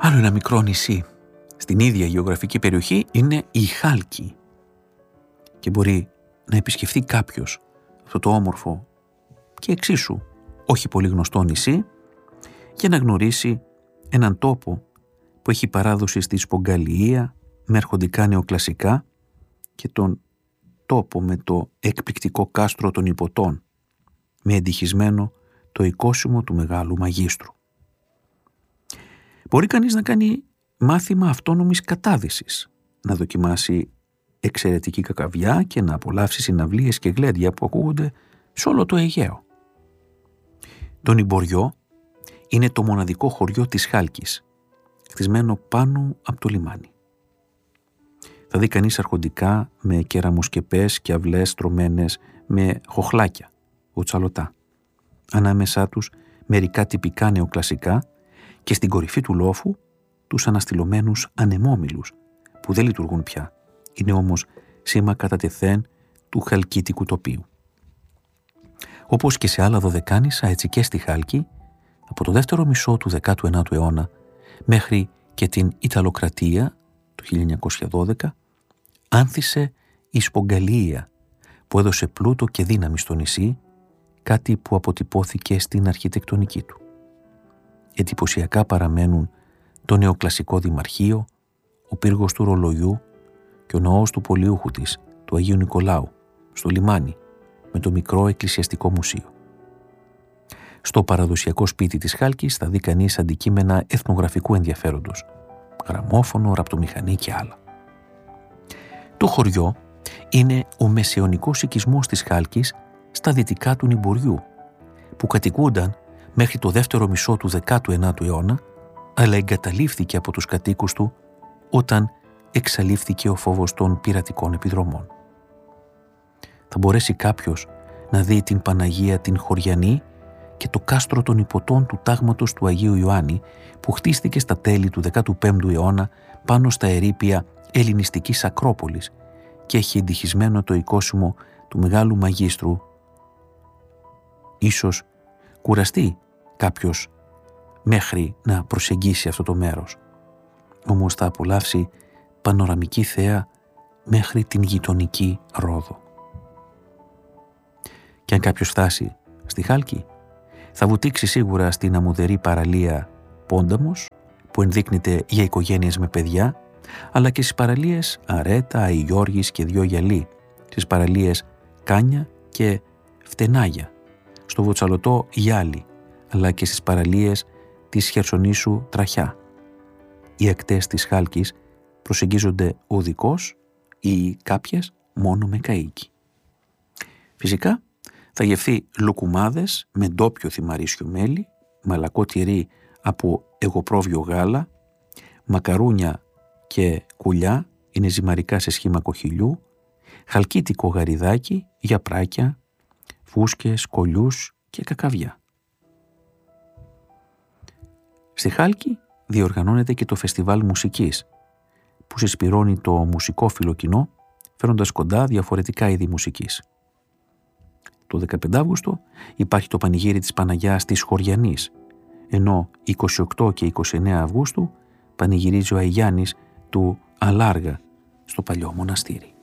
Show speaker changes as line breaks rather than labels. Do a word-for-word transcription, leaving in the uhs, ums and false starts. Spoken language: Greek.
Άλλο ένα μικρό νησί στην ίδια γεωγραφική περιοχή είναι η Χάλκη και μπορεί να επισκεφθεί κάποιος αυτό το όμορφο και εξίσου όχι πολύ γνωστό νησί και να γνωρίσει έναν τόπο που έχει παράδοση στη Σπογγαλία με αρχοντικά νεοκλασικά και τον τόπο με το εκπληκτικό κάστρο των Ιππωτών με εντυχισμένο το οικόσιμο του Μεγάλου Μαγίστρου. Μπορεί κανείς να κάνει μάθημα αυτόνομης κατάδυσης, να δοκιμάσει εξαιρετική κακαβιά και να απολαύσει συναυλίες και γλέντια που ακούγονται σε όλο το Αιγαίο. Το Νυμποριό είναι το μοναδικό χωριό της Χάλκης, χτισμένο πάνω από το λιμάνι. Θα δει κανείς αρχοντικά με κεραμοσκεπές και αυλές στρωμένες με χοχλάκια, οτσαλωτά. Ανάμεσά τους μερικά τυπικά νεοκλασικά και στην κορυφή του λόφου τους αναστηλωμένους ανεμόμυλους που δεν λειτουργούν πια. Είναι όμως σήμα κατά τεθέν του χαλκίτικου τοπίου. Όπως και σε άλλα δωδεκάνησα, έτσι και στη Χάλκη, από το δεύτερο μισό του δέκατου ένατου αιώνα μέχρι και την Ιταλοκρατία του χίλια εννιακόσια δώδεκα, άνθησε η Σπογγαλία που έδωσε πλούτο και δύναμη στο νησί, κάτι που αποτυπώθηκε στην αρχιτεκτονική του. Εντυπωσιακά παραμένουν το νεοκλασικό δημαρχείο, ο πύργος του ρολογιού και ο ναός του Πολιούχου της, του Αγίου Νικολάου, στο λιμάνι, με το μικρό εκκλησιαστικό μουσείο. Στο παραδοσιακό σπίτι της Χάλκης θα δει κανείς αντικείμενα εθνογραφικού ενδιαφέροντος, γραμμόφωνο, ραπτομηχανή και άλλα. Το χωριό είναι ο μεσαιωνικός οικισμός της Χάλκης στα δυτικά του Νυμποριού, που κατοικούνταν μέχρι το δεύτερο μισό του δέκατου ένατου αιώνα, αλλά εγκαταλείφθηκε από τους κατοίκους του όταν εξαλείφθηκε ο φόβος των πειρατικών επιδρομών. Θα μπορέσει κάποιος να δει την Παναγία την Χωριανή και το κάστρο των Ιππωτών του τάγματος του Αγίου Ιωάννη που χτίστηκε στα τέλη του δέκατου πέμπτου αιώνα πάνω στα ερείπια ελληνιστικής Ακρόπολης και έχει εντυχισμένο το οικόσιμο του Μεγάλου Μαγίστρου. Ίσως κουραστεί κάποιος μέχρι να προσεγγίσει αυτό το μέρος, όμως θα απολαύσει πανοραμική θέα μέχρι την γειτονική Ρόδο. Και αν κάποιος φτάσει στη Χάλκη, θα βουτήξει σίγουρα στην αμμουδερή παραλία Πόνταμος, που ενδείκνυται για οικογένειες με παιδιά, αλλά και στις παραλίες Αρέτα, Αϊγιώργης και Δυο Γυαλί, στις παραλίες Κάνια και Φτενάγια, στο βοτσαλωτό Γιάλι, αλλά και στις παραλίες της Χερσονήσου Τραχιά. Οι ακτές της Χάλκης προσεγγίζονται οδικώς ή κάποιες μόνο με καΐκι. Φυσικά θα γευθεί λουκουμάδες με ντόπιο θυμαρίσιο μέλι, μαλακό τυρί από εγωπρόβιο γάλα, μακαρούνια και κουλιά είναι ζυμαρικά σε σχήμα κοχυλιού, χαλκίτικο γαριδάκι, γιαπράκια, φούσκες, κολλιούς και κακαβιά. Στη Χάλκη διοργανώνεται και το φεστιβάλ μουσικής, που συσπυρώνει το μουσικόφιλο κοινό, φέροντας κοντά διαφορετικά είδη μουσικής. Το δεκαπέντε Αυγούστου υπάρχει το πανηγύρι της Παναγιάς της Χωριανής, ενώ είκοσι οκτώ και είκοσι εννέα Αυγούστου πανηγυρίζει ο Αγιάννης του Αλάργα στο παλιό μοναστήρι.